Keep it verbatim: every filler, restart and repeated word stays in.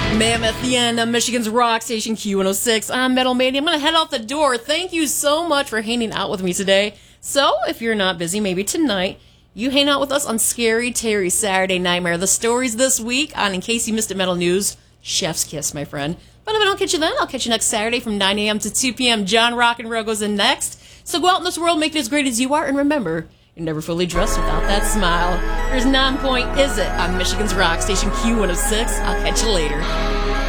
Mammoth, the end of Michigan's rock station Q one oh six. I'm Metal Mania. I'm going to head out the door. Thank you so much for hanging out with me today. So, if you're not busy, maybe tonight, you hang out with us on Scary Terry Saturday Nightmare. The stories this week on In Case You Missed It Metal News, Chef's Kiss, my friend. But if I don't catch you then, I'll catch you next Saturday from nine a.m. to two p.m. John Rock and Roll goes in next. So go out in this world, make it as great as you are, and remember, you're never fully dressed without that smile. Here's Non Point Is It on Michigan's rock station Q one oh six. I'll catch you later.